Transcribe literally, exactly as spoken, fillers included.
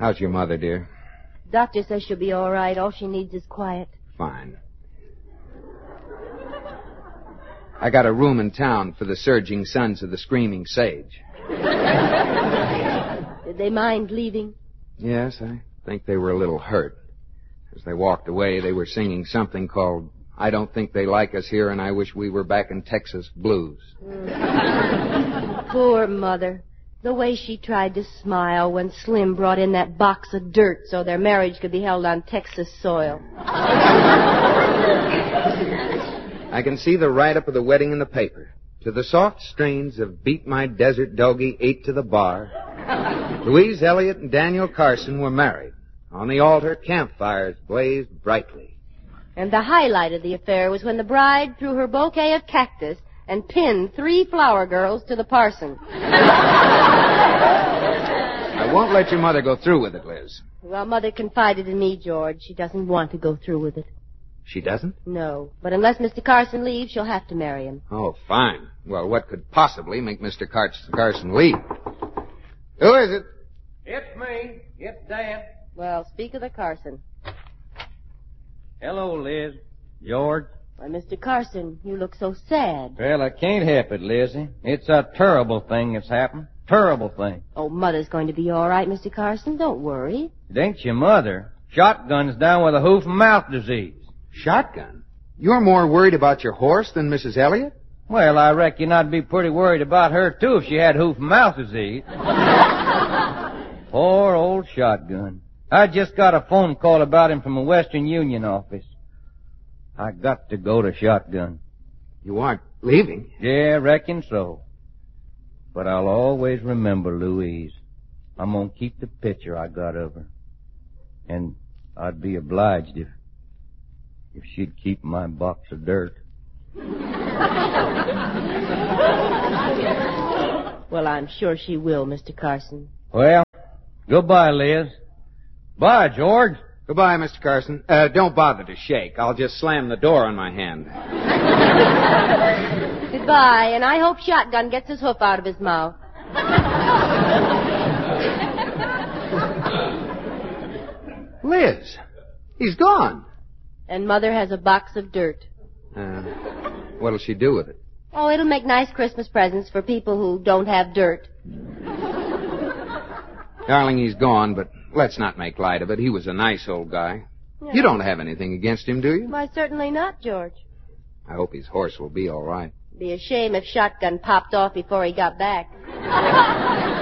How's your mother, dear? Doctor says she'll be all right. All she needs is quiet. Fine. I got a room in town for the Surging Sons of the Screaming Sage. Did they mind leaving? Yes, I think they were a little hurt. As they walked away, they were singing something called I Don't Think They Like Us Here and I Wish We Were Back in Texas Blues. Mm. Poor Mother. The way she tried to smile when Slim brought in that box of dirt so their marriage could be held on Texas soil. I can see the write-up of the wedding in the paper. To the soft strains of Beat My Desert Doggie, Eight to the Bar, Louise Elliott and Daniel Carson were married. On the altar, campfires blazed brightly. And the highlight of the affair was when the bride threw her bouquet of cactus and pinned three flower girls to the parson. I won't let your mother go through with it, Liz. Well, Mother confided in me, George. She doesn't want to go through with it. She doesn't? No. But unless Mister Carson leaves, she'll have to marry him. Oh, fine. Well, what could possibly make Mister Car- Carson leave? Who is it? It's me. It's Dan. Well, speak of the Carson. Hello, Liz. George. Why, Mister Carson, you look so sad. Well, I can't help it, Lizzie. It's a terrible thing that's happened. Terrible thing. Oh, Mother's going to be all right, Mister Carson. Don't worry. It ain't your mother. Shotgun's down with a hoof and mouth disease. Shotgun? You're more worried about your horse than Missus Elliott? Well, I reckon I'd be pretty worried about her, too, if she had hoof and mouth disease. Poor old Shotgun. I just got a phone call about him from a Western Union office. I got to go to Shotgun. You aren't leaving? Yeah, reckon so. But I'll always remember Louise. I'm gonna keep the picture I got of her. And I'd be obliged if... if she'd keep my box of dirt. Well, I'm sure she will, Mister Carson. Well, goodbye, Liz. Bye, George. Goodbye, Mister Carson. Uh, don't bother to shake. I'll just slam the door on my hand. Goodbye, and I hope Shotgun gets his hoof out of his mouth. Liz, he's gone. And Mother has a box of dirt. Uh, what'll she do with it? Oh, it'll make nice Christmas presents for people who don't have dirt. Darling, he's gone, but let's not make light of it. He was a nice old guy. Yeah. You don't have anything against him, do you? Why, certainly not, George. I hope his horse will be all right. Be a shame if Shotgun popped off before he got back.